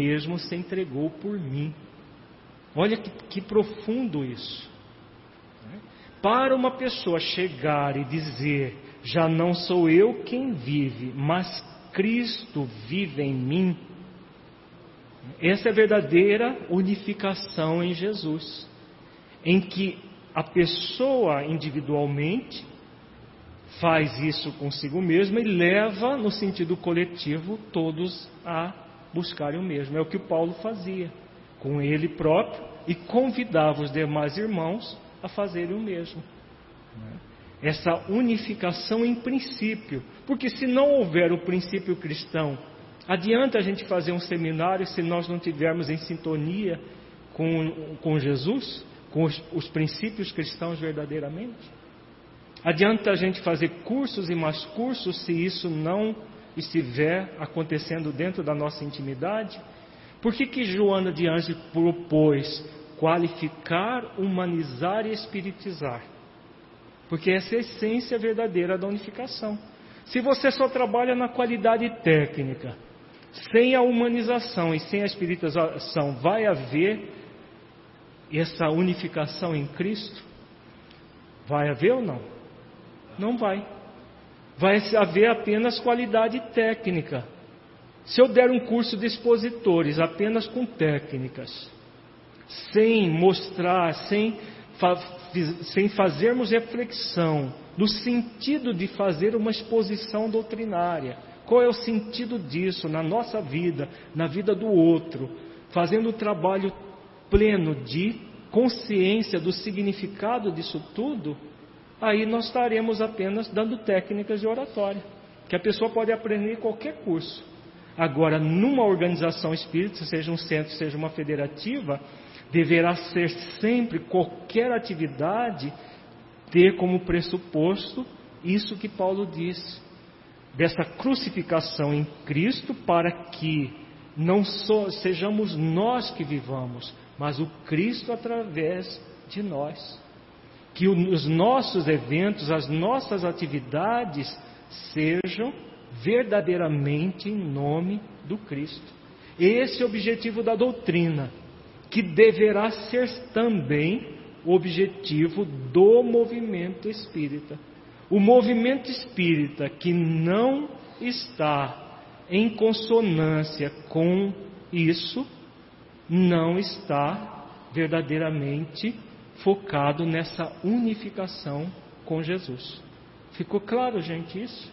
mesmo se entregou por mim. Olha que profundo isso. Para uma pessoa chegar e dizer, já não sou eu quem vive, mas Cristo vive em mim, essa é a verdadeira unificação em Jesus, em que a pessoa individualmente faz isso consigo mesma e leva, no sentido coletivo, todos a buscarem o mesmo. É o que o Paulo fazia com ele próprio e convidava os demais irmãos a fazerem o mesmo. Essa unificação em princípio, porque se não houver o princípio cristão, adianta a gente fazer um seminário se nós não tivermos em sintonia com Jesus, com os princípios cristãos verdadeiramente? Adianta a gente fazer cursos e mais cursos se isso não estiver acontecendo dentro da nossa intimidade? Por que Joana de Ângeles propôs qualificar, humanizar e espiritizar? Porque essa é a essência verdadeira da unificação. Se você só trabalha na qualidade técnica, sem a humanização e sem a espiritização, vai haver essa unificação em Cristo? Vai haver ou não? Não vai. Vai haver apenas qualidade técnica. Se eu der um curso de expositores apenas com técnicas, sem mostrar, sem fazermos reflexão no sentido de fazer uma exposição doutrinária, qual é o sentido disso na nossa vida, na vida do outro, fazendo o trabalho pleno de consciência do significado disso tudo, aí nós estaremos apenas dando técnicas de oratória, que a pessoa pode aprender em qualquer curso. Agora, numa organização espírita, seja um centro, seja uma federativa, deverá ser sempre, qualquer atividade, ter como pressuposto isso que Paulo diz, dessa crucificação em Cristo, para que não sejamos nós que vivamos, mas o Cristo através de nós. Que os nossos eventos, as nossas atividades sejam verdadeiramente em nome do Cristo. Esse é o objetivo da doutrina, que deverá ser também o objetivo do movimento espírita. O movimento espírita que não está em consonância com isso, não está verdadeiramente focado nessa unificação com Jesus. Ficou claro, gente, isso?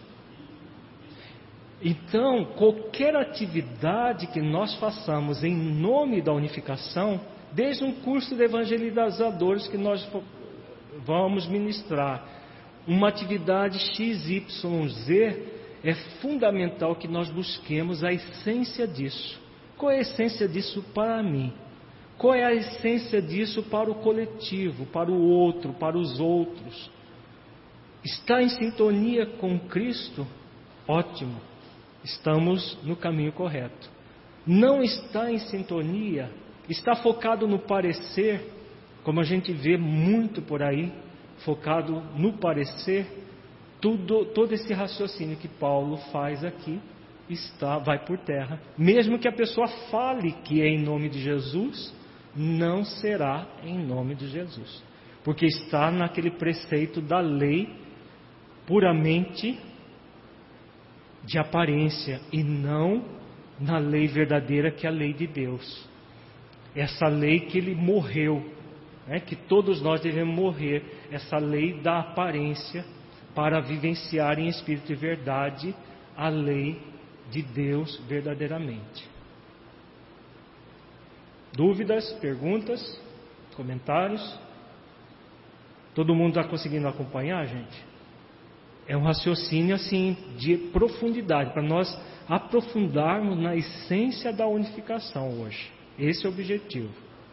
Então, qualquer atividade que nós façamos em nome da unificação, desde um curso de evangelizadores que nós vamos ministrar, uma atividade XYZ, é fundamental que nós busquemos a essência disso. Qual é a essência disso para mim? Qual é a essência disso para o coletivo, para o outro, para os outros? Está em sintonia com Cristo? Ótimo, estamos no caminho correto. Não está em sintonia, está focado no parecer, como a gente vê muito por aí, focado no parecer, todo esse raciocínio que Paulo faz aqui vai por terra. Mesmo que a pessoa fale que é em nome de Jesus, não será em nome de Jesus, porque está naquele preceito da lei puramente de aparência e não na lei verdadeira, que é a lei de Deus. Essa lei que ele morreu, que todos nós devemos morrer, essa lei da aparência, para vivenciar em espírito e verdade a lei de Deus verdadeiramente. Dúvidas, perguntas, comentários? Todo mundo está conseguindo acompanhar, gente? É um raciocínio assim de profundidade, para nós aprofundarmos na essência da unificação hoje. Esse é o objetivo.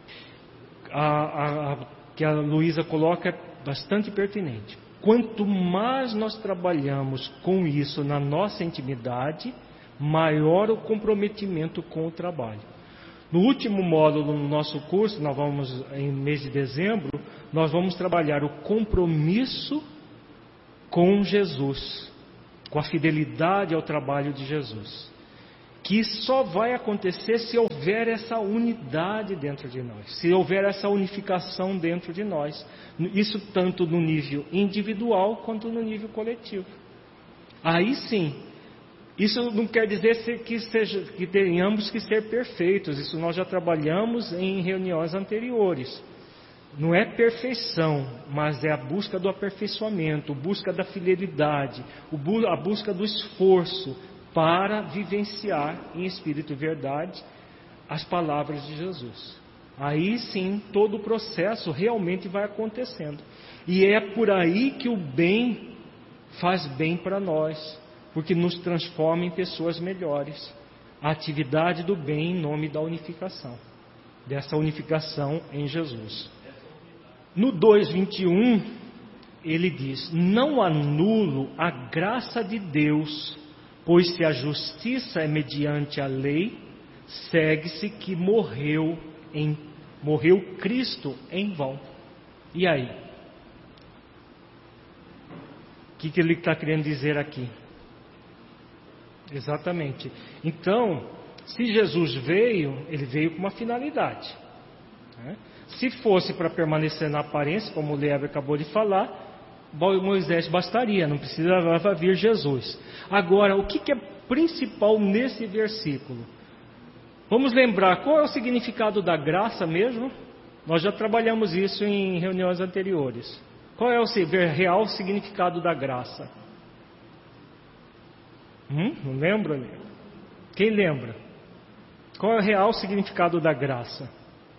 Que a Luísa coloca é bastante pertinente. Quanto mais nós trabalhamos com isso na nossa intimidade, maior o comprometimento com o trabalho. No último módulo do nosso curso, nós vamos, em mês de dezembro, nós vamos trabalhar o compromisso com Jesus, com a fidelidade ao trabalho de Jesus. que só vai acontecer se houver essa unidade dentro de nós, se houver essa unificação dentro de nós. Isso tanto no nível individual quanto no nível coletivo. Aí sim, isso não quer dizer que tenhamos que ser perfeitos, isso nós já trabalhamos em reuniões anteriores. Não é perfeição, mas é a busca do aperfeiçoamento, a busca da fidelidade, a busca do esforço para vivenciar em espírito e verdade as palavras de Jesus. Aí sim, todo o processo realmente vai acontecendo. E é por aí que o bem faz bem para nós, porque nos transforma em pessoas melhores. A atividade do bem em nome da unificação, dessa unificação em Jesus. No 2:21, ele diz: não anulo a graça de Deus, pois se a justiça é mediante a lei, segue-se que morreu Cristo em vão. E aí? O que ele está querendo dizer aqui? Exatamente. Então, se Jesus veio, ele veio com uma finalidade, né? Se fosse para permanecer na aparência, como o Leandro acabou de falar, Moisés bastaria, não precisava vir Jesus. Agora, o que é principal nesse versículo? Vamos lembrar, qual é o significado da graça mesmo? Nós já trabalhamos isso em reuniões anteriores. Qual é o real significado da graça? Não lembra? Quem lembra? Qual é o real significado da graça?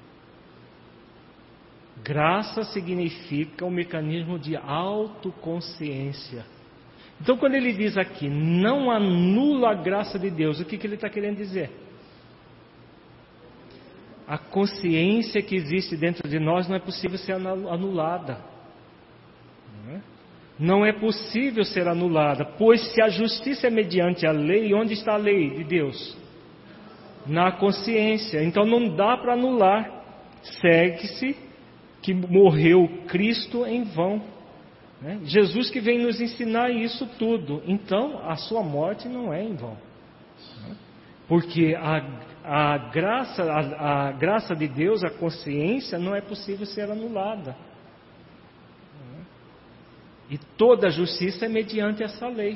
Graça significa um mecanismo de autoconsciência. Então, quando ele diz aqui, não anula a graça de Deus, o que ele está querendo dizer? A consciência que existe dentro de nós não é possível ser anulada. Não é possível ser anulada, pois se a justiça é mediante a lei, onde está a lei de Deus? Na consciência. Então não dá para anular. Segue-se que morreu Cristo em vão. Jesus que vem nos ensinar isso tudo. Então a sua morte não é em vão. Porque a graça de Deus, a consciência, não é possível ser anulada. E toda a justiça é mediante essa lei.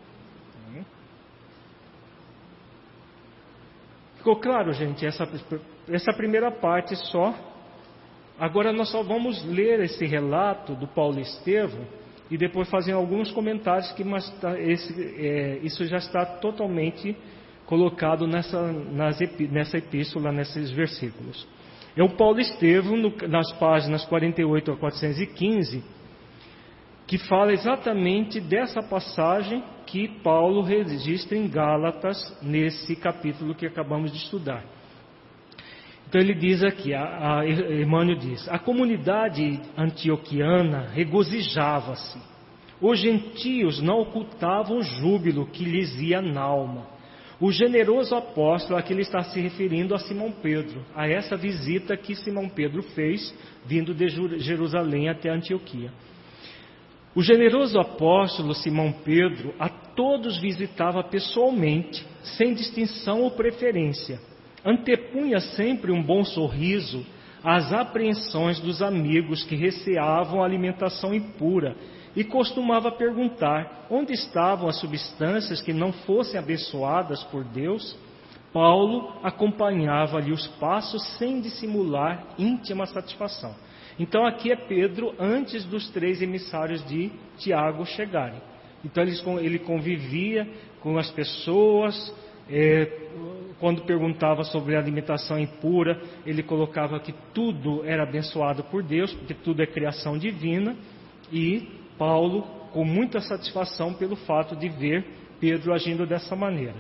Ficou claro, gente? Essa primeira parte só. Agora nós só vamos ler esse relato do Paulo Estevão e depois fazer alguns comentários que isso já está totalmente colocado nessa epístola, nesses versículos. É o Paulo Estevão, nas páginas 48 a 415, que fala exatamente dessa passagem que Paulo registra em Gálatas, nesse capítulo que acabamos de estudar. Então ele diz aqui, Emmanuel diz: a comunidade antioquiana regozijava-se. Os gentios não ocultavam o júbilo que lhes ia na alma. O generoso apóstolo, aqui ele está se referindo a Simão Pedro, a essa visita que Simão Pedro fez, vindo de Jerusalém até Antioquia. O generoso apóstolo Simão Pedro a todos visitava pessoalmente, sem distinção ou preferência. Antepunha sempre um bom sorriso às apreensões dos amigos que receavam a alimentação impura e costumava perguntar onde estavam as substâncias que não fossem abençoadas por Deus. Paulo acompanhava-lhe os passos sem dissimular íntima satisfação. Então aqui é Pedro antes dos 3 emissários de Tiago chegarem. Então ele convivia com as pessoas, quando perguntava sobre a alimentação impura, ele colocava que tudo era abençoado por Deus, porque tudo é criação divina, e Paulo com muita satisfação pelo fato de ver Pedro agindo dessa maneira.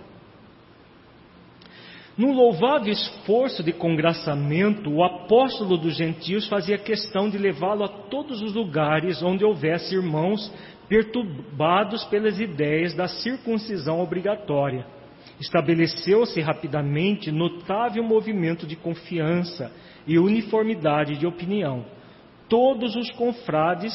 Num louvável esforço de congraçamento, o apóstolo dos gentios fazia questão de levá-lo a todos os lugares onde houvesse irmãos perturbados pelas ideias da circuncisão obrigatória. Estabeleceu-se rapidamente notável movimento de confiança e uniformidade de opinião. Todos os confrades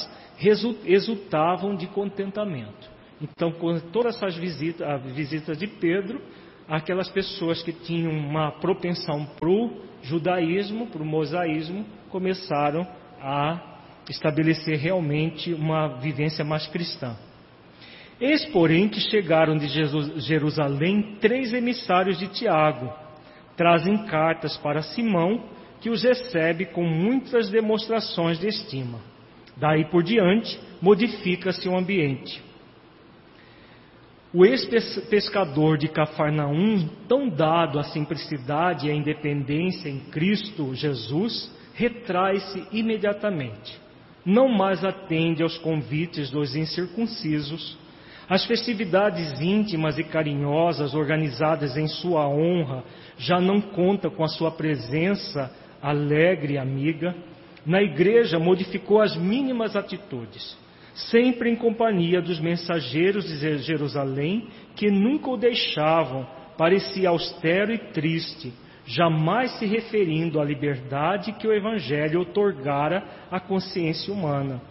exultavam de contentamento. Então, com todas essas visitas de Pedro, aquelas pessoas que tinham uma propensão para o judaísmo, para o mosaísmo, começaram a estabelecer realmente uma vivência mais cristã. Eis, porém, que chegaram de Jerusalém 3 emissários de Tiago. Trazem cartas para Simão, que os recebe com muitas demonstrações de estima. Daí por diante, modifica-se o ambiente. O ex-pescador de Cafarnaum, tão dado à simplicidade e à independência em Cristo Jesus, retrai-se imediatamente. Não mais atende aos convites dos incircuncisos. As festividades íntimas e carinhosas organizadas em sua honra já não contam com a sua presença alegre e amiga. Na igreja modificou as mínimas atitudes, sempre em companhia dos mensageiros de Jerusalém, que nunca o deixavam, parecia austero e triste, jamais se referindo à liberdade que o Evangelho outorgara à consciência humana.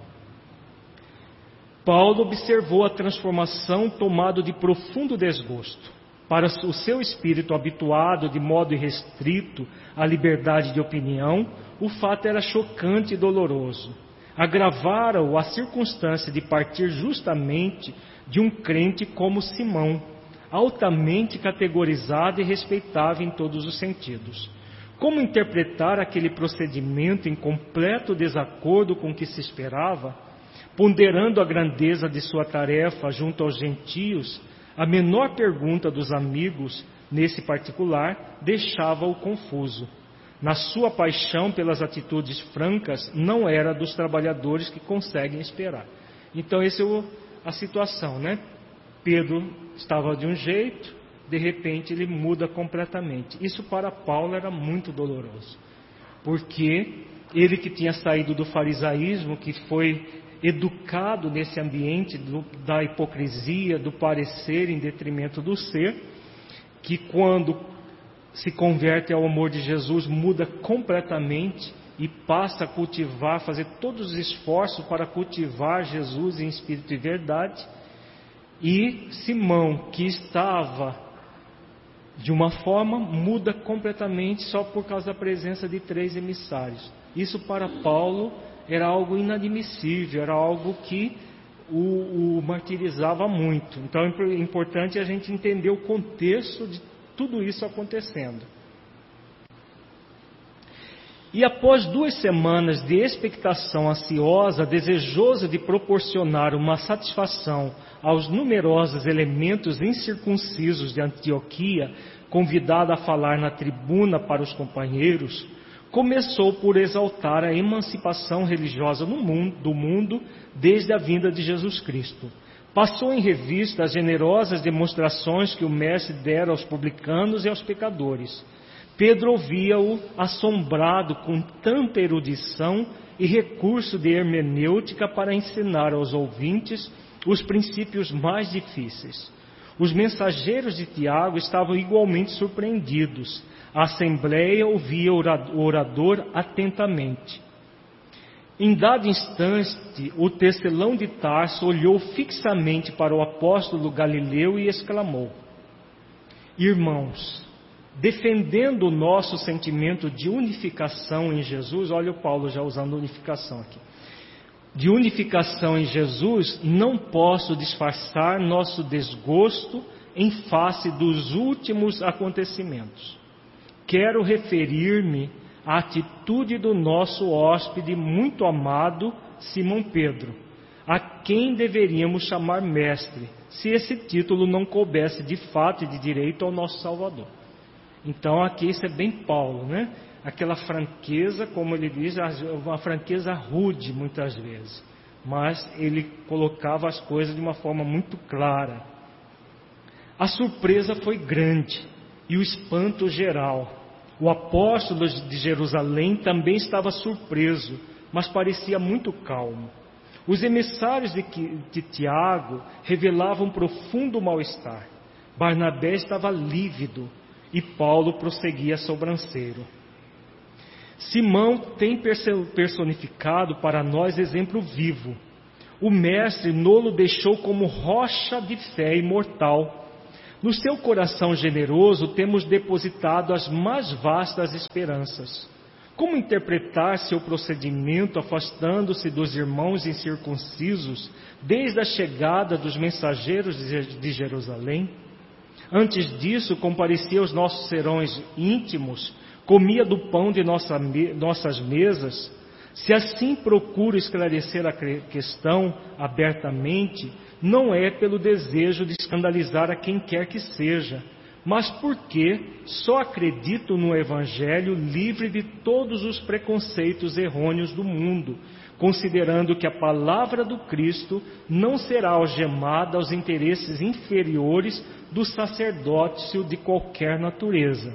Paulo observou a transformação, tomado de profundo desgosto. Para o seu espírito habituado de modo irrestrito à liberdade de opinião, o fato era chocante e doloroso. Agravara-o a circunstância de partir justamente de um crente como Simão, altamente categorizado e respeitável em todos os sentidos. Como interpretar aquele procedimento em completo desacordo com o que se esperava? Ponderando a grandeza de sua tarefa junto aos gentios, a menor pergunta dos amigos, nesse particular, deixava-o confuso. Na sua paixão pelas atitudes francas, não era dos trabalhadores que conseguem esperar. Então, essa é a situação, né? Pedro estava de um jeito, de repente ele muda completamente. Isso para Paulo era muito doloroso, porque ele que tinha saído do farisaísmo, que foi educado nesse ambiente da hipocrisia, do parecer em detrimento do ser, que quando se converte ao amor de Jesus muda completamente e passa a cultivar, fazer todos os esforços para cultivar Jesus em espírito e verdade. E Simão, que estava de uma forma, muda completamente só por causa da presença de 3 emissários. Isso para Paulo era algo inadmissível, era algo que o martirizava muito. Então é importante a gente entender o contexto de tudo isso acontecendo. E após 2 semanas de expectação ansiosa, desejoso de proporcionar uma satisfação aos numerosos elementos incircuncisos de Antioquia, convidado a falar na tribuna para os companheiros, começou por exaltar a emancipação religiosa do mundo desde a vinda de Jesus Cristo. Passou em revista as generosas demonstrações que o Mestre dera aos publicanos e aos pecadores. Pedro ouvia-o assombrado com tanta erudição e recurso de hermenêutica para ensinar aos ouvintes os princípios mais difíceis. Os mensageiros de Tiago estavam igualmente surpreendidos. A assembleia ouvia o orador atentamente. Em dado instante, o tecelão de Tarso olhou fixamente para o apóstolo Galileu e exclamou: Irmãos, defendendo o nosso sentimento de unificação em Jesus, olha o Paulo já usando unificação aqui, de unificação em Jesus, não posso disfarçar nosso desgosto em face dos últimos acontecimentos. Quero referir-me à atitude do nosso hóspede muito amado, Simão Pedro, a quem deveríamos chamar mestre, se esse título não coubesse de fato e de direito ao nosso Salvador. Então aqui isso é bem Paulo, né? Aquela franqueza, como ele diz, uma franqueza rude muitas vezes, mas ele colocava as coisas de uma forma muito clara. A surpresa foi grande e o espanto geral. O apóstolo de Jerusalém também estava surpreso, mas parecia muito calmo. Os emissários de Tiago revelavam profundo mal-estar. Barnabé estava lívido e Paulo prosseguia sobranceiro. Simão tem personificado para nós exemplo vivo. O mestre nolo deixou como rocha de fé imortal. No seu coração generoso temos depositado as mais vastas esperanças. Como interpretar seu procedimento afastando-se dos irmãos incircuncisos desde a chegada dos mensageiros de Jerusalém? Antes disso, comparecia aos nossos serões íntimos, comia do pão de nossas mesas. Se assim procuro esclarecer a questão abertamente, não é pelo desejo de escandalizar a quem quer que seja, mas porque só acredito no Evangelho livre de todos os preconceitos errôneos do mundo, considerando que a palavra do Cristo não será algemada aos interesses inferiores do sacerdócio de qualquer natureza.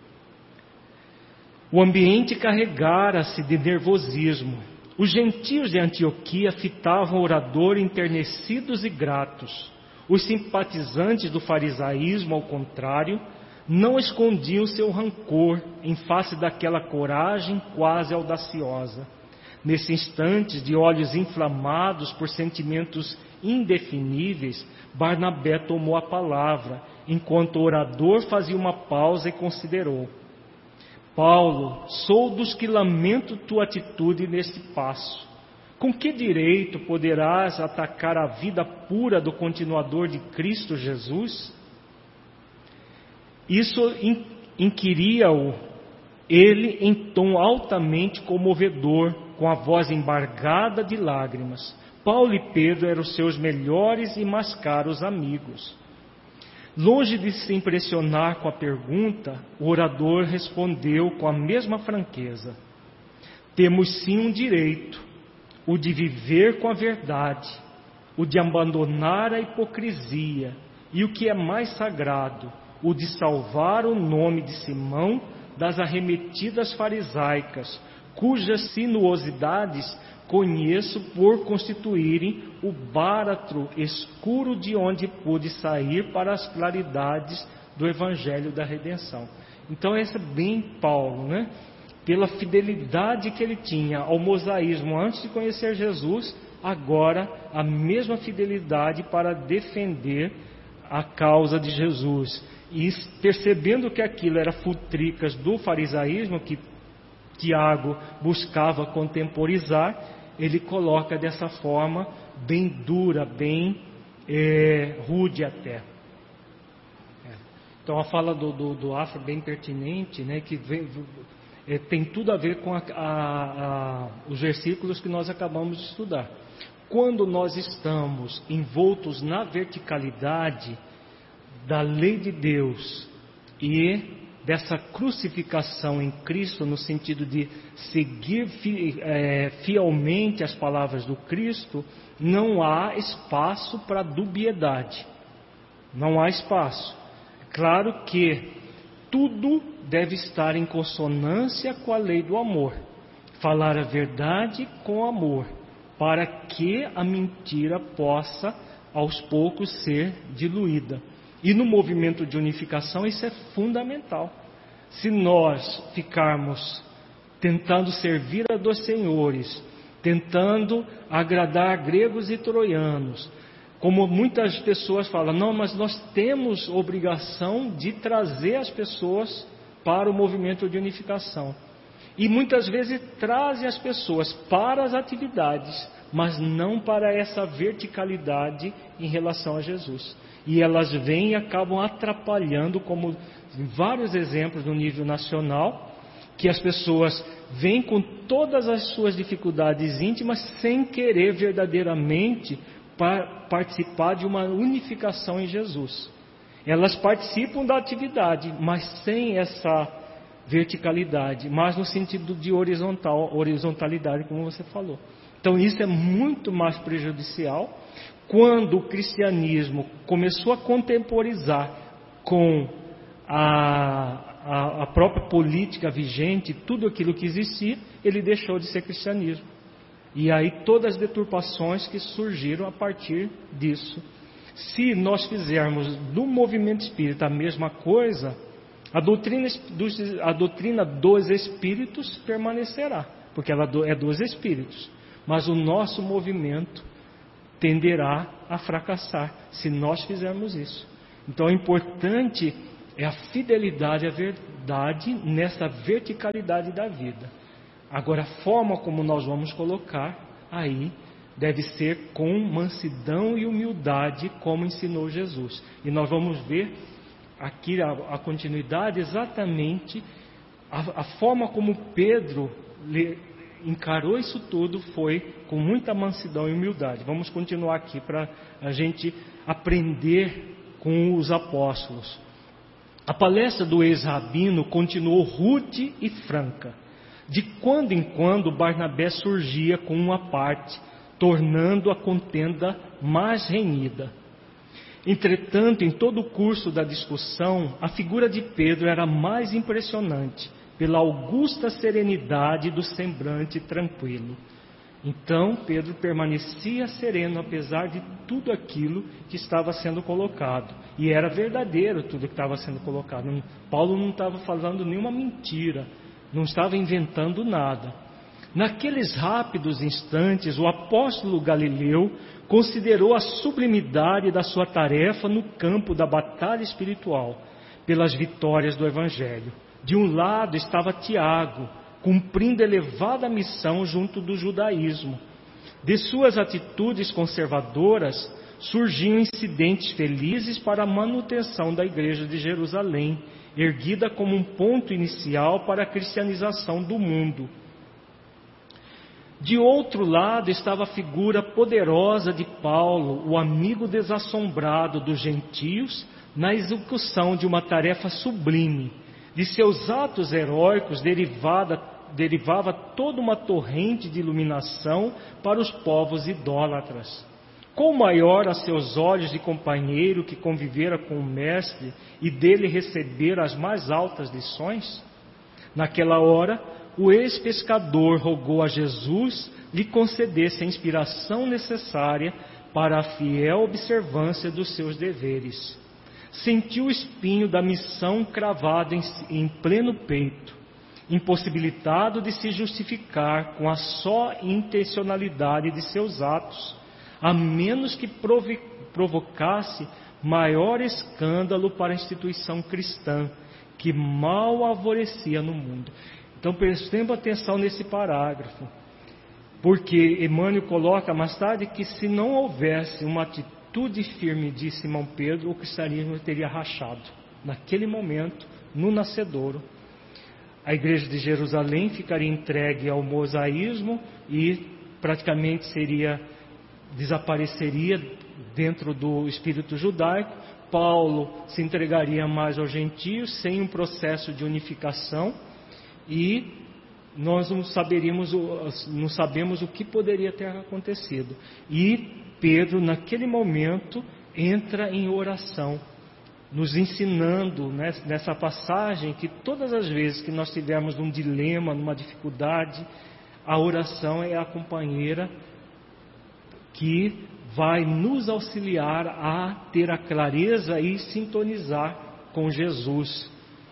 O ambiente carregara-se de nervosismo. Os gentios de Antioquia fitavam o orador enternecidos e gratos. Os simpatizantes do farisaísmo, ao contrário, não escondiam seu rancor em face daquela coragem quase audaciosa. Nesse instante, de olhos inflamados por sentimentos indefiníveis, Barnabé tomou a palavra, enquanto o orador fazia uma pausa e considerou: Paulo, sou dos que lamento tua atitude neste passo. Com que direito poderás atacar a vida pura do continuador de Cristo Jesus? Isso inquiria-o ele em tom altamente comovedor, com a voz embargada de lágrimas. Paulo e Pedro eram seus melhores e mais caros amigos. Longe de se impressionar com a pergunta, o orador respondeu com a mesma franqueza: temos sim um direito, o de viver com a verdade, o de abandonar a hipocrisia e, o que é mais sagrado, o de salvar o nome de Simão das arremetidas farisaicas, cujas sinuosidades conheço por constituírem o báratro escuro de onde pude sair para as claridades do Evangelho da Redenção. Então esse é bem Paulo, né? Pela fidelidade que ele tinha ao mosaísmo antes de conhecer Jesus, agora a mesma fidelidade para defender a causa de Jesus. E percebendo que aquilo era futricas do farisaísmo, que Tiago buscava contemporizar, ele coloca dessa forma bem dura, bem rude até. Então a fala do Afra é bem pertinente, né, que tem tudo a ver com os versículos que nós acabamos de estudar. Quando nós estamos envoltos na verticalidade da lei de Deus e dessa crucificação em Cristo, no sentido de seguir fielmente as palavras do Cristo, não há espaço para dubiedade. Não há espaço. Claro que tudo deve estar em consonância com a lei do amor. Falar a verdade com amor, para que a mentira possa, aos poucos, ser diluída. E no movimento de unificação isso é fundamental. Se nós ficarmos tentando servir a dois senhores, tentando agradar gregos e troianos, como muitas pessoas falam, não, mas nós temos obrigação de trazer as pessoas para o movimento de unificação. E muitas vezes trazem as pessoas para as atividades, mas não para essa verticalidade em relação a Jesus. E elas vêm e acabam atrapalhando, como vários exemplos no nível nacional, que as pessoas vêm com todas as suas dificuldades íntimas sem querer verdadeiramente participar de uma unificação em Jesus. Elas participam da atividade, mas sem essa verticalidade, mas no sentido de horizontalidade, como você falou. Então isso é muito mais prejudicial. Quando o cristianismo começou a contemporizar com a própria política vigente, tudo aquilo que existia, ele deixou de ser cristianismo. E aí todas as deturpações que surgiram a partir disso. Se nós fizermos do movimento espírita a mesma coisa, a doutrina dos espíritos permanecerá, porque ela é dos espíritos. Mas o nosso movimento tenderá a fracassar se nós fizermos isso. Então, o importante é a fidelidade à verdade nessa verticalidade da vida. Agora, a forma como nós vamos colocar aí deve ser com mansidão e humildade, como ensinou Jesus. E nós vamos ver aqui a continuidade, exatamente a forma como Pedro encarou isso tudo foi com muita mansidão e humildade. Vamos continuar aqui para a gente aprender com os apóstolos. A palestra do ex-rabino continuou rude e franca. De quando em quando Barnabé surgia com uma parte, tornando a contenda mais renhida. Entretanto, em todo o curso da discussão, a figura de Pedro era mais impressionante, pela augusta serenidade do semblante tranquilo. Então, Pedro permanecia sereno, apesar de tudo aquilo que estava sendo colocado. E era verdadeiro tudo que estava sendo colocado. Paulo não estava falando nenhuma mentira, não estava inventando nada. Naqueles rápidos instantes, o apóstolo Galileu considerou a sublimidade da sua tarefa no campo da batalha espiritual, pelas vitórias do Evangelho. De um lado estava Tiago, cumprindo elevada missão junto do judaísmo. De suas atitudes conservadoras, surgiam incidentes felizes para a manutenção da igreja de Jerusalém, erguida como um ponto inicial para a cristianização do mundo. De outro lado estava a figura poderosa de Paulo, o amigo desassombrado dos gentios, na execução de uma tarefa sublime. De seus atos heróicos derivava toda uma torrente de iluminação para os povos idólatras. Qual maior a seus olhos de companheiro que convivera com o Mestre e dele recebera as mais altas lições? Naquela hora, o ex-pescador rogou a Jesus lhe concedesse a inspiração necessária para a fiel observância dos seus deveres. Sentiu o espinho da missão cravado em pleno peito, impossibilitado de se justificar com a só intencionalidade de seus atos, a menos que provocasse maior escândalo para a instituição cristã, que mal alvorecia no mundo. Então prestemos atenção nesse parágrafo, porque Emmanuel coloca mais tarde que se não houvesse uma atitude firme de Simão Pedro, o cristianismo teria rachado. Naquele momento, no nascedouro, a igreja de Jerusalém ficaria entregue ao mosaísmo e praticamente desapareceria dentro do espírito judaico. Paulo se entregaria mais aos gentios sem um processo de unificação e nós não sabemos o que poderia ter acontecido. E Pedro, naquele momento, entra em oração, nos ensinando nessa passagem que todas as vezes que nós tivermos um dilema, numa dificuldade, a oração é a companheira que vai nos auxiliar a ter a clareza e sintonizar com Jesus.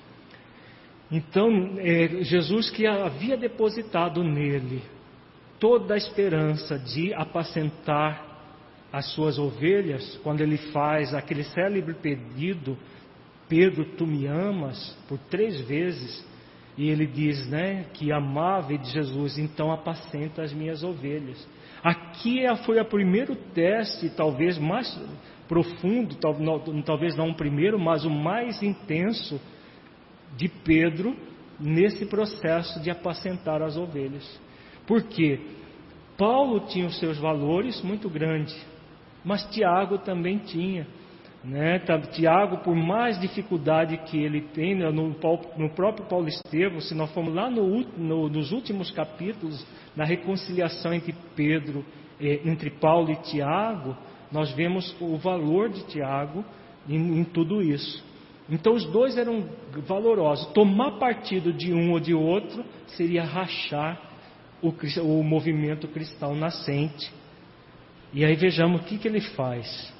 Então, Jesus que havia depositado nele toda a esperança de apacentar as suas ovelhas, quando ele faz aquele célebre pedido, Pedro, tu me amas, por 3 vezes, e ele diz, que amava de Jesus, então apacenta as minhas ovelhas. Aqui foi o primeiro teste, talvez mais profundo, talvez não o primeiro, mas o mais intenso de Pedro nesse processo de apacentar as ovelhas. Porque Paulo tinha os seus valores muito grandes, mas Tiago também tinha. Tiago, por mais dificuldade que ele tem no próprio Paulo Estevão, se nós formos lá nos últimos capítulos, na reconciliação entre Paulo e Tiago, nós vemos o valor de Tiago em tudo isso. Então os dois eram valorosos. Tomar partido de um ou de outro seria rachar o movimento cristão nascente. E aí vejamos o que ele faz.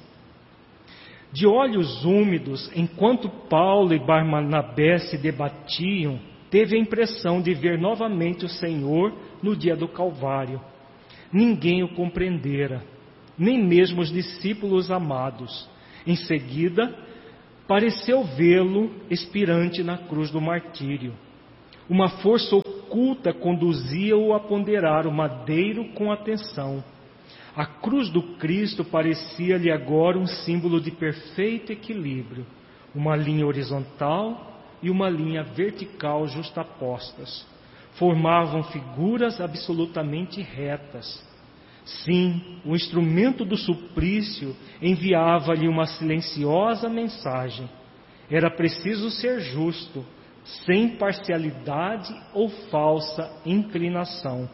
De olhos úmidos, enquanto Paulo e Barnabé se debatiam, teve a impressão de ver novamente o Senhor no dia do Calvário. Ninguém o compreendera, nem mesmo os discípulos amados. Em seguida, pareceu vê-lo expirante na cruz do martírio. Uma força oculta conduzia-o a ponderar o madeiro com atenção. A cruz do Cristo parecia-lhe agora um símbolo de perfeito equilíbrio, uma linha horizontal e uma linha vertical justapostas. Formavam figuras absolutamente retas. Sim, o instrumento do suplício enviava-lhe uma silenciosa mensagem. Era preciso ser justo, sem parcialidade ou falsa inclinação.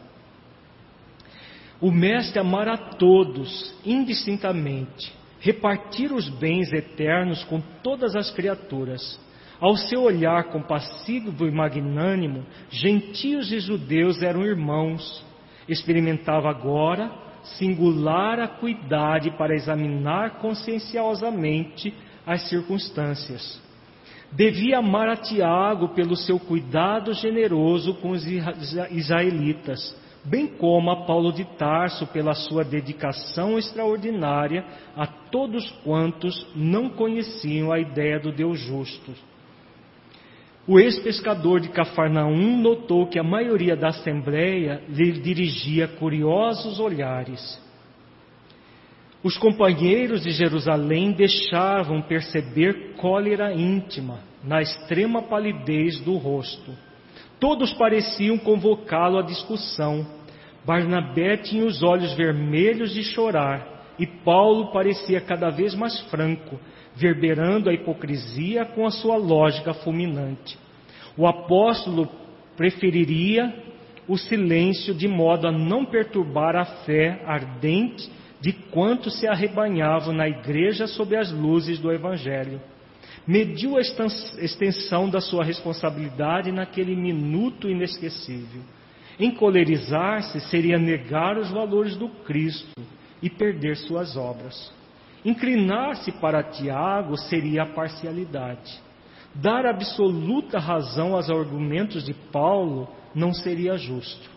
O Mestre amara a todos, indistintamente, repartir os bens eternos com todas as criaturas. Ao seu olhar compassivo e magnânimo, gentios e judeus eram irmãos. Experimentava agora singular acuidade para examinar conscienciosamente as circunstâncias. Devia amar a Tiago pelo seu cuidado generoso com os israelitas, bem como a Paulo de Tarso pela sua dedicação extraordinária a todos quantos não conheciam a ideia do Deus justo. O ex-pescador de Cafarnaum notou que a maioria da assembleia lhe dirigia curiosos olhares. Os companheiros de Jerusalém deixavam perceber cólera íntima na extrema palidez do rosto. Todos pareciam convocá-lo à discussão. Barnabé tinha os olhos vermelhos de chorar e Paulo parecia cada vez mais franco, verberando a hipocrisia com a sua lógica fulminante. O apóstolo preferiria o silêncio de modo a não perturbar a fé ardente de quantos se arrebanhavam na igreja sob as luzes do Evangelho. Mediu a extensão da sua responsabilidade naquele minuto inesquecível. Encolerizar-se seria negar os valores do Cristo e perder suas obras. Inclinar-se para Tiago seria a parcialidade. Dar absoluta razão aos argumentos de Paulo não seria justo.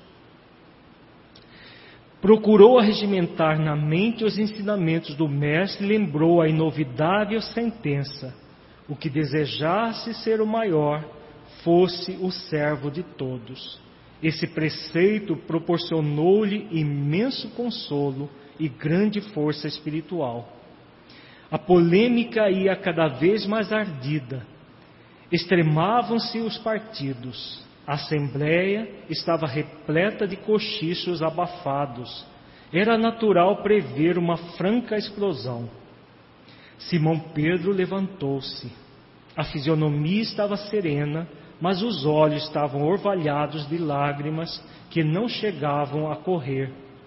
Procurou arregimentar na mente os ensinamentos do Mestre e lembrou a inovidável sentença: o que desejasse ser o maior, fosse o servo de todos. Esse preceito proporcionou-lhe imenso consolo e grande força espiritual. A polêmica ia cada vez mais ardida. Extremavam-se os partidos. A assembleia estava repleta de cochichos abafados. Era natural prever uma franca explosão. Simão Pedro levantou-se. A fisionomia estava serena, mas os olhos estavam orvalhados de lágrimas que não chegavam a correr.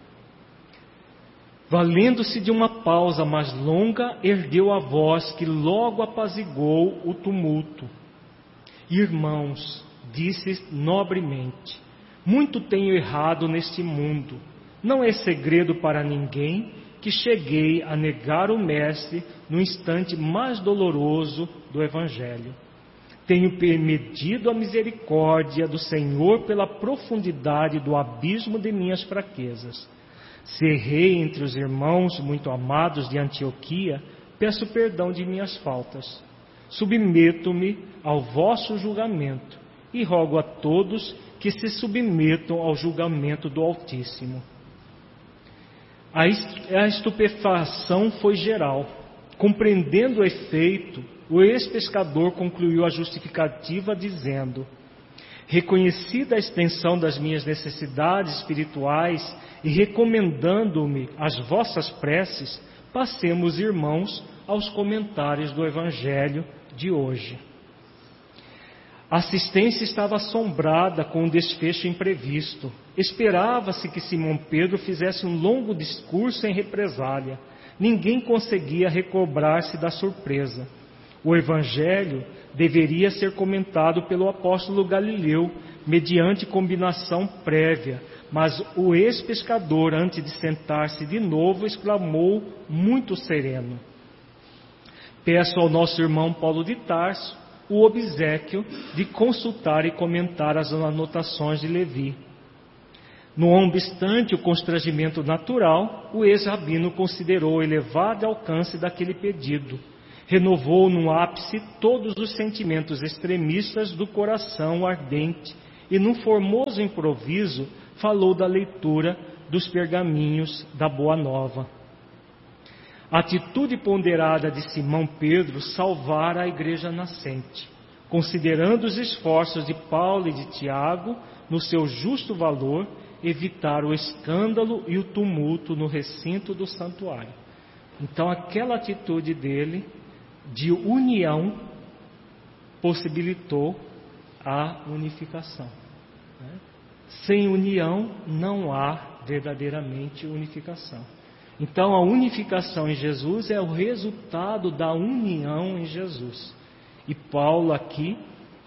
Valendo-se de uma pausa mais longa, ergueu a voz que logo apaziguou o tumulto. Irmãos, disse nobremente, muito tenho errado neste mundo. Não é segredo para ninguém que cheguei a negar o Mestre no instante mais doloroso do Evangelho. Tenho medido a misericórdia do Senhor pela profundidade do abismo de minhas fraquezas. Se errei entre os irmãos muito amados de Antioquia, peço perdão de minhas faltas. Submeto-me ao vosso julgamento e rogo a todos que se submetam ao julgamento do Altíssimo. A estupefação foi geral. Compreendendo o efeito, o ex-pescador concluiu a justificativa dizendo: reconhecida a extensão das minhas necessidades espirituais e recomendando-me as vossas preces, passemos, irmãos, aos comentários do Evangelho de hoje. A assistência estava assombrada com um desfecho imprevisto. Esperava-se que Simão Pedro fizesse um longo discurso em represália. Ninguém conseguia recobrar-se da surpresa. O Evangelho deveria ser comentado pelo apóstolo Galileu, mediante combinação prévia, mas o ex-pescador, antes de sentar-se de novo, exclamou muito sereno: peço ao nosso irmão Paulo de Tarso o obséquio de consultar e comentar as anotações de Levi. Não obstante o constrangimento natural, o ex-rabino considerou o elevado alcance daquele pedido. Renovou no ápice todos os sentimentos extremistas do coração ardente e, num formoso improviso, falou da leitura dos pergaminhos da Boa Nova. A atitude ponderada de Simão Pedro salvara a igreja nascente, considerando os esforços de Paulo e de Tiago no seu justo valor, evitar o escândalo e o tumulto no recinto do santuário. Então, aquela atitude dele de união possibilitou a unificação. Sem união não há verdadeiramente unificação. Então, a unificação em Jesus é o resultado da união em Jesus. E Paulo aqui,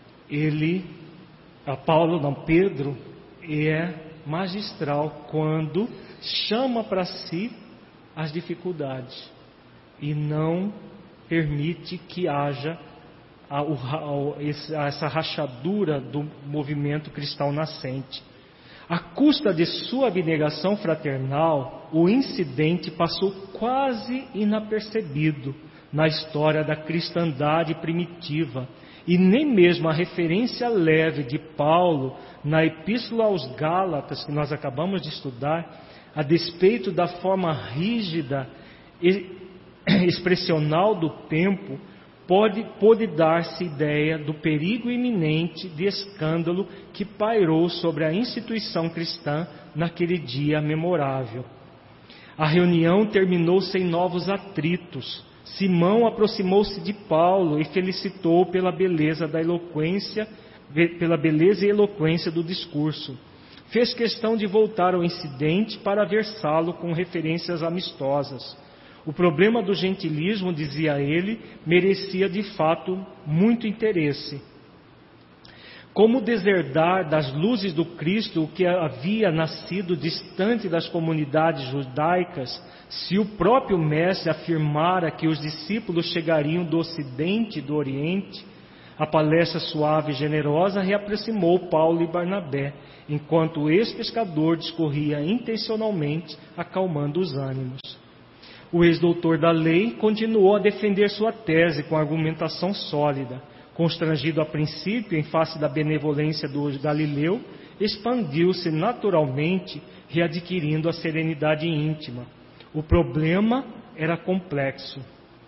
Pedro é magistral quando chama para si as dificuldades e não permite que haja essa rachadura do movimento cristão nascente. À custa de sua abnegação fraternal, o incidente passou quase inapercebido na história da cristandade primitiva, e nem mesmo a referência leve de Paulo na Epístola aos Gálatas, que nós acabamos de estudar, a despeito da forma rígida e expressional do tempo, pode dar-se ideia do perigo iminente de escândalo que pairou sobre a instituição cristã naquele dia memorável. A reunião terminou sem novos atritos. Simão aproximou-se de Paulo e felicitou pela beleza e eloquência do discurso. Fez questão de voltar ao incidente para versá-lo com referências amistosas. O problema do gentilismo, dizia ele, merecia de fato muito interesse. Como deserdar das luzes do Cristo o que havia nascido distante das comunidades judaicas, se o próprio Mestre afirmara que os discípulos chegariam do Ocidente e do Oriente? A palestra suave e generosa reaproximou Paulo e Barnabé, enquanto o ex-pescador discorria intencionalmente, acalmando os ânimos. O ex-doutor da lei continuou a defender sua tese com argumentação sólida. Constrangido a princípio em face da benevolência do Galileu, expandiu-se naturalmente, readquirindo a serenidade íntima. O problema era complexo.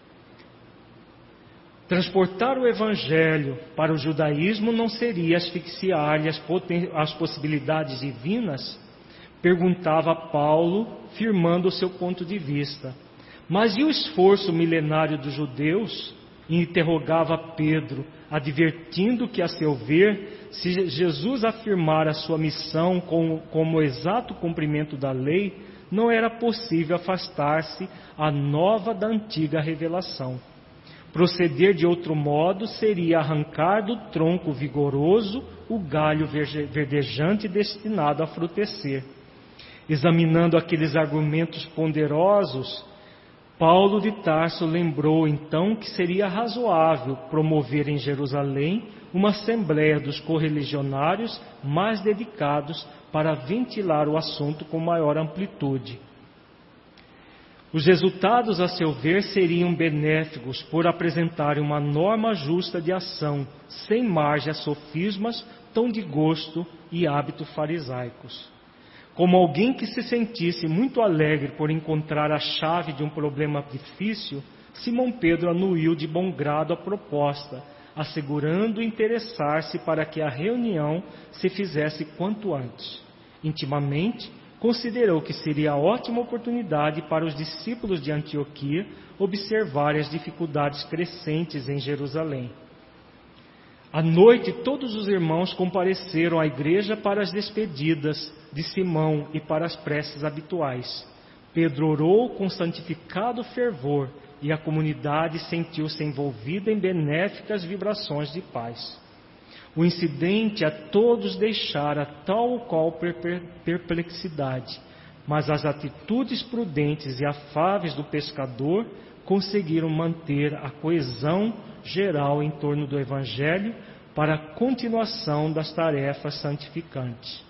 Transportar o Evangelho para o judaísmo não seria asfixiar-lhe as possibilidades divinas? Perguntava Paulo, firmando o seu ponto de vista. Mas e o esforço milenário dos judeus? Interrogava Pedro, advertindo que, a seu ver, se Jesus afirmara a sua missão como o exato cumprimento da lei, não era possível afastar-se a nova da antiga revelação. Proceder de outro modo seria arrancar do tronco vigoroso o galho verdejante destinado a frutecer. Examinando aqueles argumentos ponderosos, Paulo de Tarso lembrou então que seria razoável promover em Jerusalém uma assembleia dos correligionários mais dedicados para ventilar o assunto com maior amplitude. Os resultados, a seu ver, seriam benéficos por apresentarem uma norma justa de ação, sem margem a sofismas tão de gosto e hábito farisaicos. Como alguém que se sentisse muito alegre por encontrar a chave de um problema difícil, Simão Pedro anuiu de bom grado a proposta, assegurando interessar-se para que a reunião se fizesse quanto antes. Intimamente, considerou que seria ótima oportunidade para os discípulos de Antioquia observarem as dificuldades crescentes em Jerusalém. À noite, todos os irmãos compareceram à igreja para as despedidas de Simão e para as preces habituais. Pedro orou com santificado fervor e a comunidade sentiu-se envolvida em benéficas vibrações de paz. O incidente a todos deixara tal ou qual perplexidade, mas as atitudes prudentes e afáveis do pescador conseguiram manter a coesão geral em torno do Evangelho para a continuação das tarefas santificantes.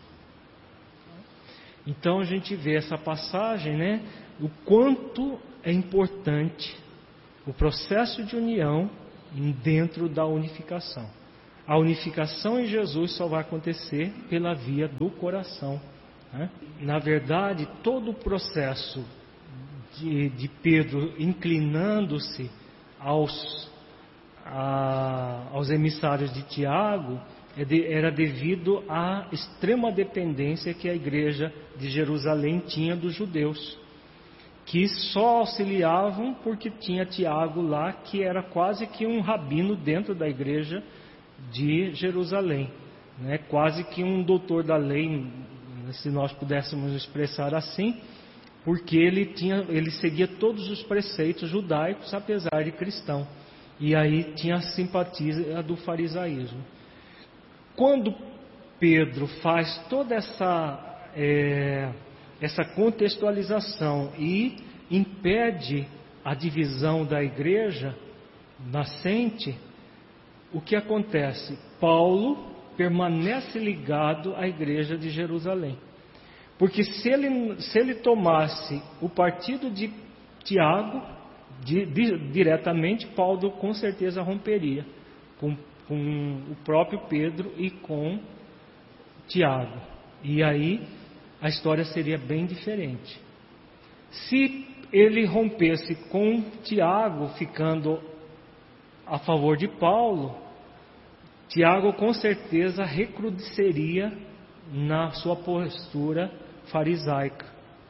Então a gente vê essa passagem, o quanto é importante O processo de união dentro da unificação. A unificação em Jesus só vai acontecer pela via do coração, né? Na verdade, todo o processo de Pedro inclinando-se aos emissários de Tiago era devido à extrema dependência que a igreja de Jerusalém tinha dos judeus, que só auxiliavam porque tinha Tiago lá, que era quase que um rabino dentro da igreja de Jerusalém, né? Quase que um doutor da lei, se nós pudéssemos expressar assim, porque ele seguia todos os preceitos judaicos, apesar de cristão, e aí tinha a simpatia do farisaísmo. Quando Pedro faz toda essa contextualização e impede a divisão da igreja nascente, o que acontece? Paulo permanece ligado à igreja de Jerusalém. Porque se ele tomasse o partido de Tiago diretamente, Paulo com certeza romperia com o próprio Pedro e com Tiago. E aí a história seria bem diferente. Se ele rompesse com Tiago, ficando a favor de Paulo, Tiago com certeza recrudesceria na sua postura farisaica.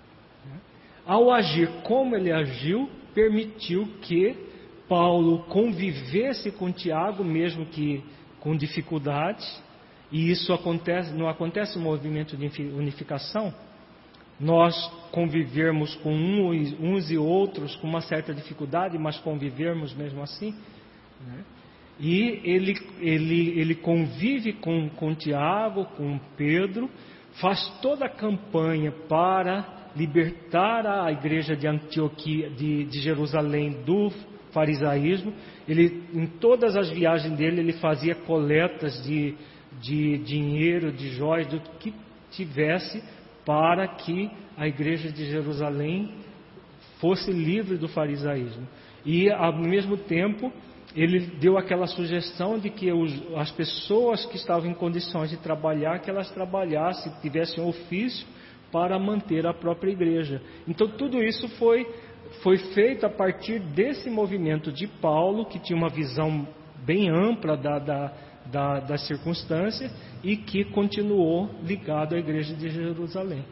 Ao agir como ele agiu, permitiu que Paulo convivesse com Tiago, mesmo que com dificuldade, e isso não acontece no movimento de unificação. Nós convivermos com uns e outros com uma certa dificuldade, mas convivermos mesmo assim, né? E ele convive com Tiago, com Pedro, faz toda a campanha para libertar a igreja de Antioquia, de Jerusalém, do farisaísmo. Em todas as viagens dele, ele fazia coletas de dinheiro, de joias, do que tivesse, para que a igreja de Jerusalém fosse livre do farisaísmo. E, ao mesmo tempo, ele deu aquela sugestão de que as pessoas que estavam em condições de trabalhar, que elas trabalhassem, tivessem ofício para manter a própria igreja. Então tudo isso foi feito a partir desse movimento de Paulo, que tinha uma visão bem ampla das circunstâncias e que continuou ligado à igreja de Jerusalém.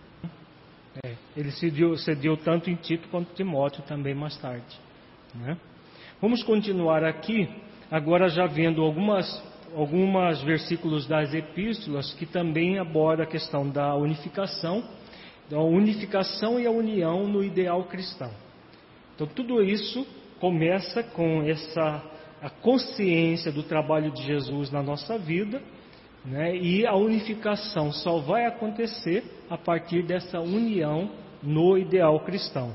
Ele cedeu tanto em Tito quanto em Timóteo também mais tarde, né? Vamos continuar aqui, agora já vendo algumas versículos das epístolas que também abordam a questão da unificação e a união no ideal cristão. Então tudo isso começa com a consciência do trabalho de Jesus na nossa vida, né? E a unificação só vai acontecer a partir dessa união no ideal cristão.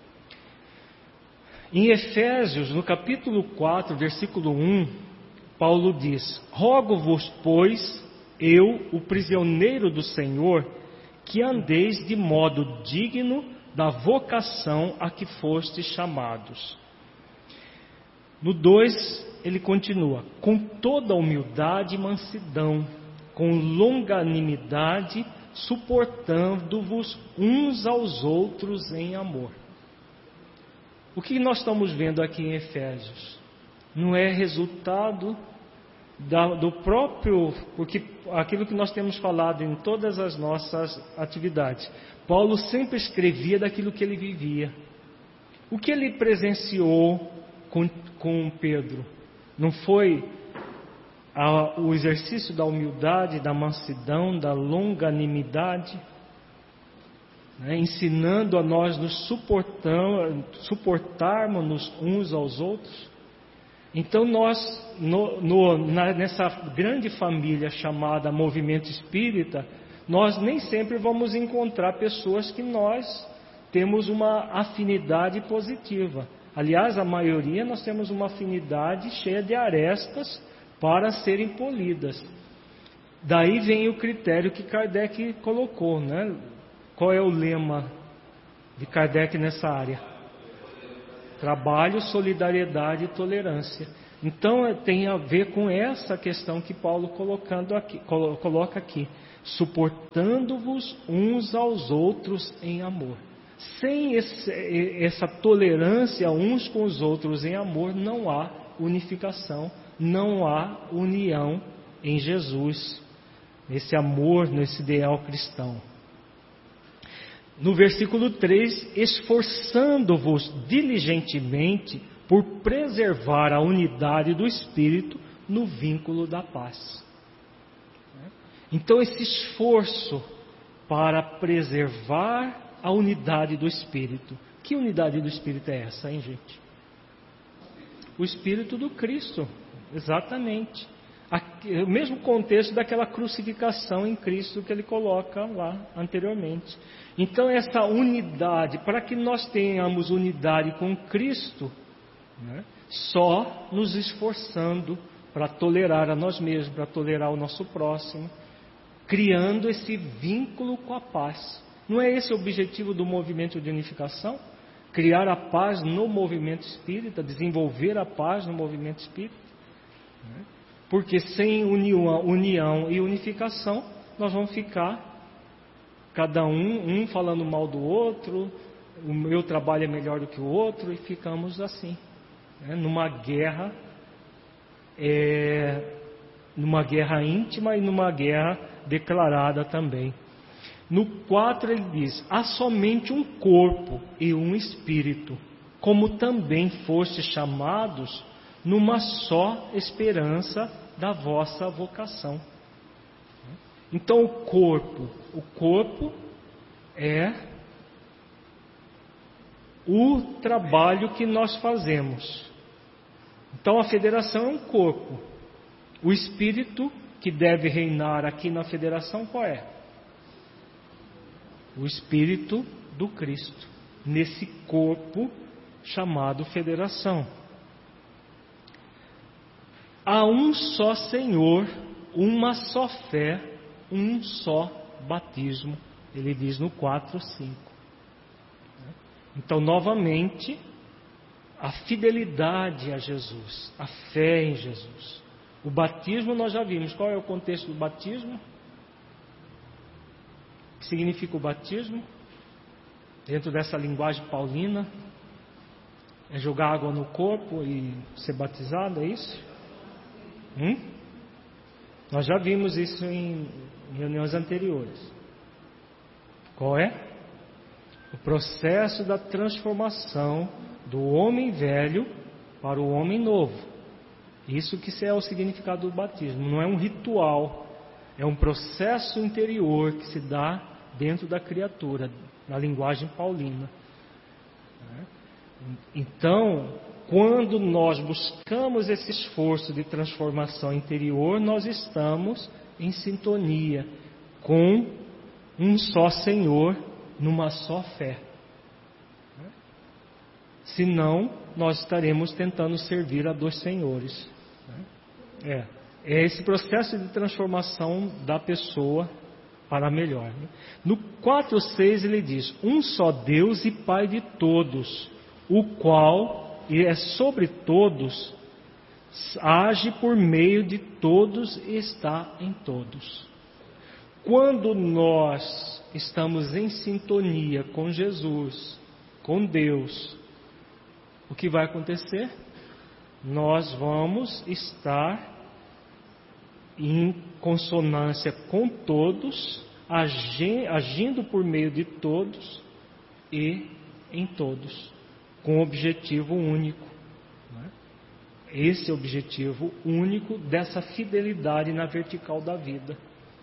Em Efésios, no capítulo 4, versículo 1, Paulo diz: Rogo-vos, pois, eu, o prisioneiro do Senhor, que andeis de modo digno da vocação a que fostes chamados. No 2, ele continua: com toda humildade e mansidão, com longanimidade, suportando-vos uns aos outros em amor. O que nós estamos vendo aqui em Efésios não é resultado do próprio, porque aquilo que nós temos falado em todas as nossas atividades, Paulo sempre escrevia daquilo que ele vivia. O que ele presenciou com Pedro não foi o exercício da humildade, da mansidão, da longanimidade, né, ensinando a nós nos suportarmos uns aos outros? Então nós, nessa grande família chamada Movimento Espírita, nós nem sempre vamos encontrar pessoas que nós temos uma afinidade positiva. Aliás, a maioria nós temos uma afinidade cheia de arestas para serem polidas. Daí vem o critério que Kardec colocou, né? Qual é o lema de Kardec nessa área? Trabalho, solidariedade e tolerância. Então tem a ver com essa questão que Paulo coloca aqui. Suportando-vos uns aos outros em amor. Sem essa tolerância uns com os outros em amor, não há unificação, não há união em Jesus, nesse amor, nesse ideal cristão. No versículo 3, esforçando-vos diligentemente por preservar a unidade do Espírito no vínculo da paz. Então, esse esforço para preservar a unidade do Espírito. Que unidade do Espírito é essa, hein, gente? O Espírito do Cristo, exatamente. O mesmo contexto daquela crucificação em Cristo que ele coloca lá anteriormente. Então, essa unidade, para que nós tenhamos unidade com Cristo, né, só nos esforçando para tolerar a nós mesmos, para tolerar o nosso próximo, criando esse vínculo com a paz. Não é esse o objetivo do movimento de unificação? Criar a paz no movimento espírita, desenvolver a paz no movimento espírita? Porque sem união e unificação, nós vamos ficar, cada um falando mal do outro, o meu trabalho é melhor do que o outro, e ficamos assim, numa guerra íntima e numa guerra declarada também. No 4 ele diz: há somente um corpo e um espírito, como também fostes chamados numa só esperança da vossa vocação. Então o corpo é o trabalho que nós fazemos. Então a federação é um corpo. O espírito que deve reinar aqui na federação, qual é? O Espírito do Cristo, nesse corpo chamado federação. Há um só Senhor, uma só fé, um só batismo. Ele diz no 4:5. Então, novamente, a fidelidade a Jesus, a fé em Jesus. O batismo nós já vimos. Qual é o contexto do batismo? O que significa o batismo? Dentro dessa linguagem paulina, é jogar água no corpo e ser batizado, é isso? Nós já vimos isso em reuniões anteriores. Qual é? O processo da transformação do homem velho para o homem novo. Isso que é o significado do batismo. Não é um ritual, é um processo interior que se dá dentro da criatura, na linguagem paulina. Então, quando nós buscamos esse esforço de transformação interior, nós estamos em sintonia com um só Senhor, numa só fé. Senão, nós estaremos tentando servir a dois senhores. É esse processo de transformação da pessoa para melhor. No 4:6 ele diz: um só Deus e Pai de todos, o qual é sobre todos, age por meio de todos e está em todos. Quando nós estamos em sintonia com Jesus, com Deus, o que vai acontecer? Nós vamos estar em consonância com todos, agindo por meio de todos e em todos, com um objetivo único. Esse objetivo único dessa fidelidade na vertical da vida.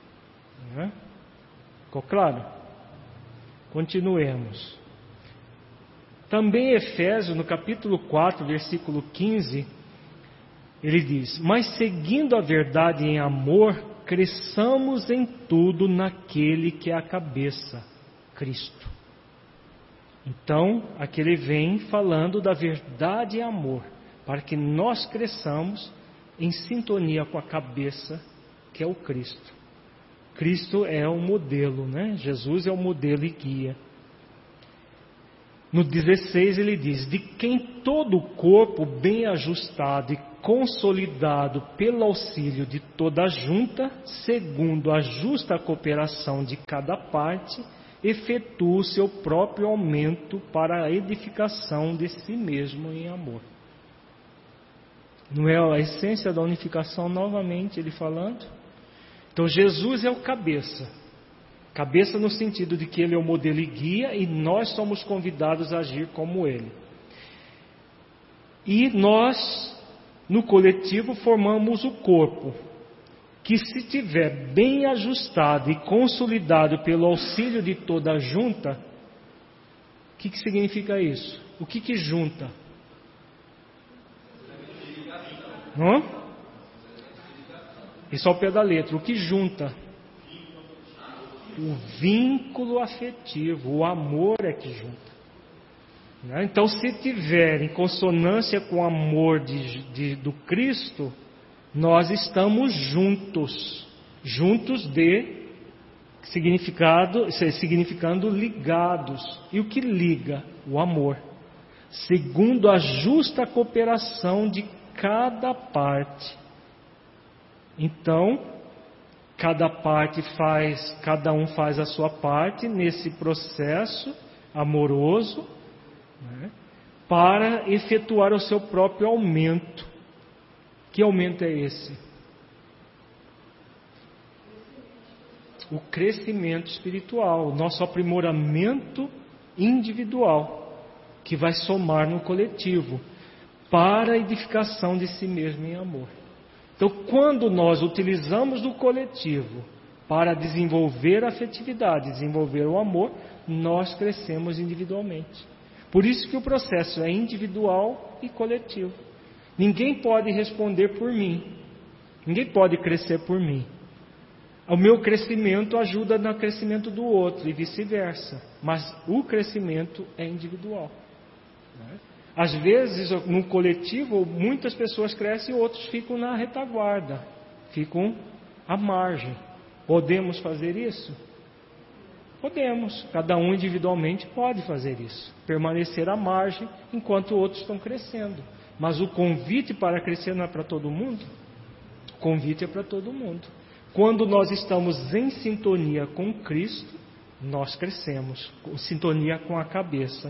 Ficou claro? Continuemos. Também Efésios, no capítulo 4, versículo 15, ele diz: mas seguindo a verdade em amor, cresçamos em tudo naquele que é a cabeça, Cristo. Então, aqui ele vem falando da verdade em amor, para que nós cresçamos em sintonia com a cabeça, que é o Cristo. Cristo é o modelo, né? Jesus é o modelo e guia. No 16 ele diz: de quem todo o corpo bem ajustado e consolidado pelo auxílio de toda a junta, segundo a justa cooperação de cada parte, efetua o seu próprio aumento para a edificação de si mesmo em amor. Não é a essência da unificação, novamente ele falando? Então Jesus é o cabeça. Cabeça no sentido de que ele é o modelo e guia, e nós somos convidados a agir como ele. E nós, no coletivo, formamos o corpo, que se tiver bem ajustado e consolidado pelo auxílio de toda a junta, o que significa isso? O que junta? Hã? Isso é o pé da letra. O que junta? O vínculo afetivo, o amor é que junta. Então, se tiver em consonância com o amor do Cristo, nós estamos juntos significando ligados. E o que liga? O amor. Segundo a justa cooperação de cada parte. Então, cada um faz a sua parte nesse processo amoroso, né, para efetuar o seu próprio aumento. Que aumento é esse? O crescimento espiritual, o nosso aprimoramento individual, que vai somar no coletivo, para a edificação de si mesmo em amor. Então, quando nós utilizamos do coletivo para desenvolver a afetividade, desenvolver o amor, nós crescemos individualmente. Por isso que o processo é individual e coletivo. Ninguém pode responder por mim. Ninguém pode crescer por mim. O meu crescimento ajuda no crescimento do outro e vice-versa. Mas o crescimento é individual. Às vezes, no coletivo, muitas pessoas crescem e outros ficam na retaguarda, ficam à margem. Podemos fazer isso? Podemos. Cada um individualmente pode fazer isso. Permanecer à margem enquanto outros estão crescendo. Mas o convite para crescer não é para todo mundo? O convite é para todo mundo. Quando nós estamos em sintonia com Cristo, nós crescemos. Em sintonia com a cabeça.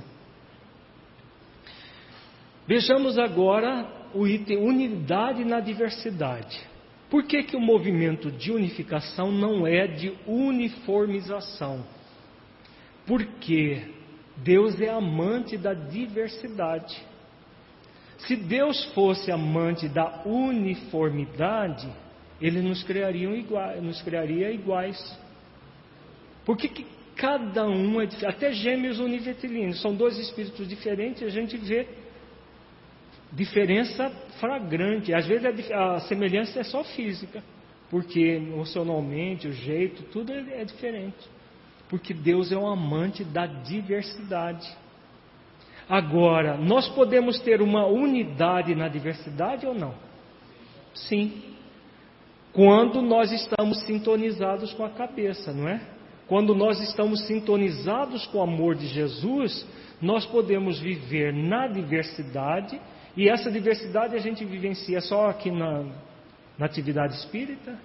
Vejamos agora o item unidade na diversidade. Por que o movimento de unificação não é de uniformização? Porque Deus é amante da diversidade. Se Deus fosse amante da uniformidade, Ele nos criaria iguais. Por que cada um é diferente? Até gêmeos univitelinos, são dois espíritos diferentes, a gente vê diferença flagrante. Às vezes a semelhança é só física, porque emocionalmente, o jeito, tudo é diferente. Porque Deus é um amante da diversidade. Agora, nós podemos ter uma unidade na diversidade ou não? Sim. Quando nós estamos sintonizados com a cabeça, não é? Quando nós estamos sintonizados com o amor de Jesus, nós podemos viver na diversidade. E essa diversidade a gente vivencia só aqui na atividade espírita?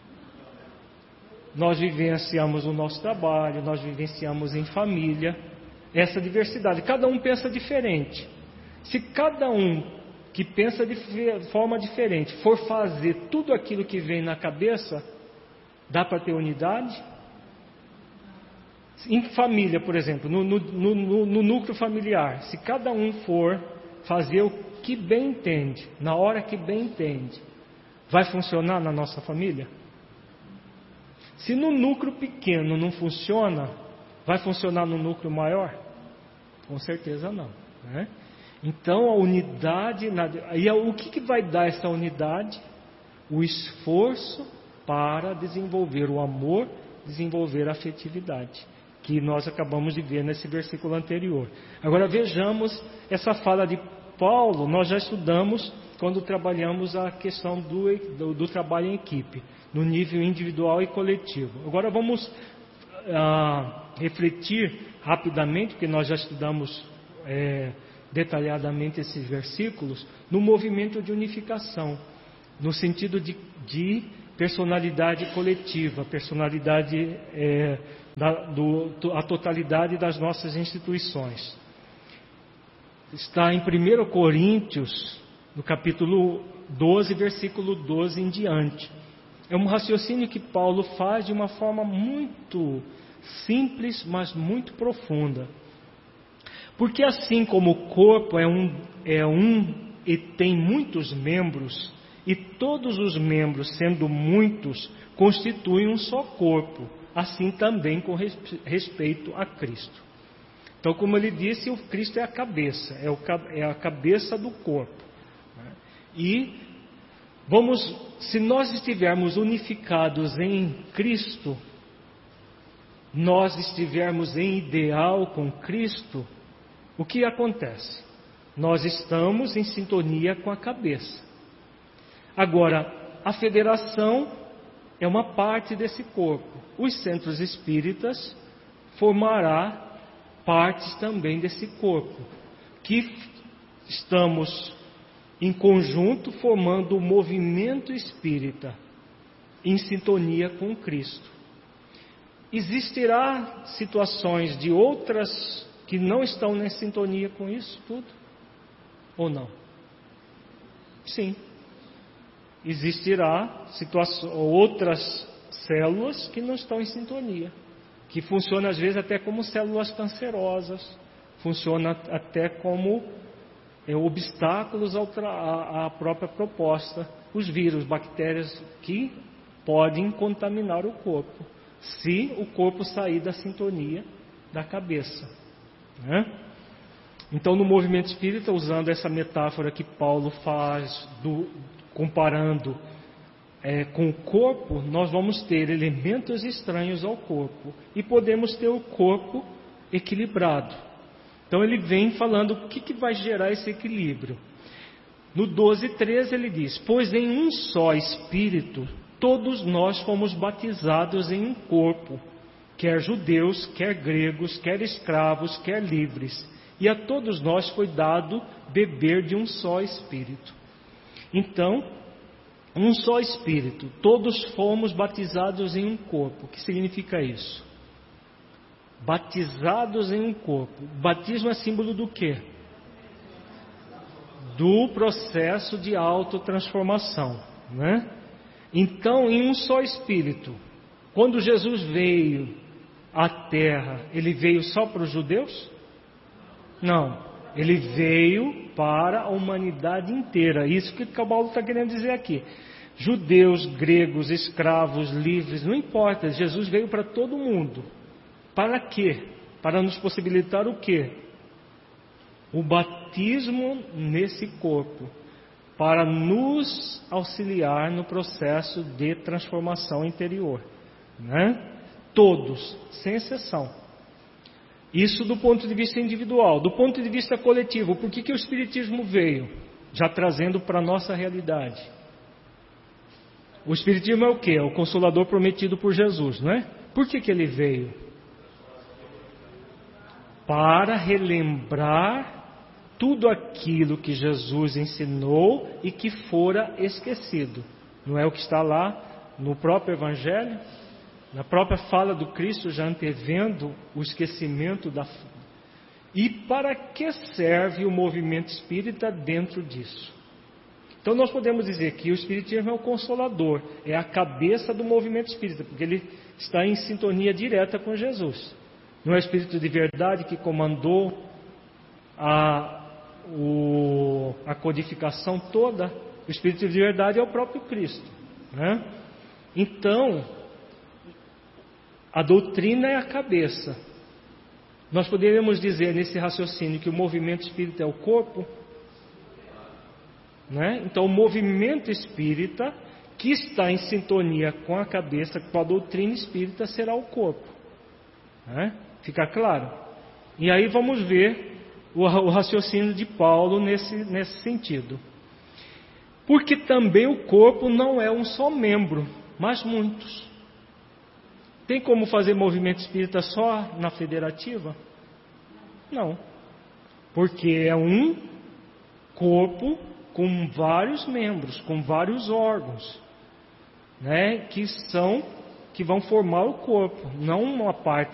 Nós vivenciamos no nosso trabalho, nós vivenciamos em família, essa diversidade. Cada um pensa diferente. Se cada um que pensa de forma diferente for fazer tudo aquilo que vem na cabeça, dá para ter unidade? Em família, por exemplo, no núcleo familiar, se cada um for fazer o que bem entende, na hora que bem entende, vai funcionar na nossa família? Se no núcleo pequeno não funciona, vai funcionar no núcleo maior? Com certeza não, né? Então a unidade, e o que vai dar essa unidade? O esforço para desenvolver o amor, desenvolver a afetividade, que nós acabamos de ver nesse versículo anterior. Agora vejamos essa fala de Paulo. Nós já estudamos quando trabalhamos a questão do trabalho em equipe, no nível individual e coletivo. Agora vamos refletir rapidamente, porque nós já estudamos detalhadamente esses versículos, no movimento de unificação, no sentido de personalidade coletiva, personalidade, a totalidade das nossas instituições. Está em 1 Coríntios, no capítulo 12, versículo 12 em diante. É um raciocínio que Paulo faz de uma forma muito simples, mas muito profunda. Porque assim como o corpo é um e tem muitos membros, e todos os membros, sendo muitos, constituem um só corpo, assim também com respeito a Cristo. Então, como ele disse, o Cristo é a cabeça, é a cabeça do corpo. E se nós estivermos unificados em Cristo, nós estivermos em ideal com Cristo, o que acontece? Nós estamos em sintonia com a cabeça. Agora, a federação é uma parte desse corpo. Os centros espíritas formará partes também desse corpo, que estamos em conjunto formando o movimento espírita em sintonia com Cristo. Existirá situações de outras que não estão em sintonia com isso tudo? Ou não? Sim. Existirá outras células que não estão em sintonia, que funcionam às vezes até como células cancerosas, funcionam até como obstáculos à própria proposta. Os vírus, bactérias que podem contaminar o corpo, se o corpo sair da sintonia da cabeça, né? Então, no movimento espírita, usando essa metáfora que Paulo faz, comparando com o corpo, nós vamos ter elementos estranhos ao corpo e podemos ter o corpo equilibrado. Então ele vem falando o que vai gerar esse equilíbrio. No 12:13 ele diz: pois em um só Espírito todos nós fomos batizados em um corpo, quer judeus, quer gregos, quer escravos, quer livres, e a todos nós foi dado beber de um só Espírito. Então, um só Espírito, todos fomos batizados em um corpo. O que significa isso? Batizados em um corpo. Batismo é símbolo do quê? Do processo de autotransformação, né? Então, em um só Espírito, quando Jesus veio à Terra, ele veio só para os judeus? Não, ele veio para a humanidade inteira. Isso que o Paulo está querendo dizer aqui. Judeus, gregos, escravos, livres, não importa. Jesus veio para todo mundo. Para quê? Para nos possibilitar o quê? O batismo nesse corpo. Para nos auxiliar no processo de transformação interior, né? Todos, sem exceção. Isso do ponto de vista individual. Do ponto de vista coletivo, por que o Espiritismo veio? Já trazendo para a nossa realidade. O Espiritismo é o quê? É o Consolador prometido por Jesus, não é? Por que ele veio? Para relembrar tudo aquilo que Jesus ensinou e que fora esquecido. Não é o que está lá no próprio Evangelho? Na própria fala do Cristo, já antevendo o esquecimento E para que serve o movimento espírita dentro disso? Então nós podemos dizer que o Espiritismo é o Consolador, é a cabeça do movimento espírita, porque ele está em sintonia direta com Jesus. Não é o Espírito de verdade que comandou a codificação toda? O Espírito de verdade é o próprio Cristo, né? Então, a doutrina é a cabeça. Nós poderíamos dizer nesse raciocínio que o movimento espírita é o corpo, né? Então o movimento espírita que está em sintonia com a cabeça, com a doutrina espírita, será o corpo, né? Fica claro? E aí vamos ver o raciocínio de Paulo nesse sentido. Porque também o corpo não é um só membro, mas muitos. Tem como fazer movimento espírita só na federativa? Não. Porque é um corpo com vários membros, com vários órgãos, né, que vão formar o corpo, não uma parte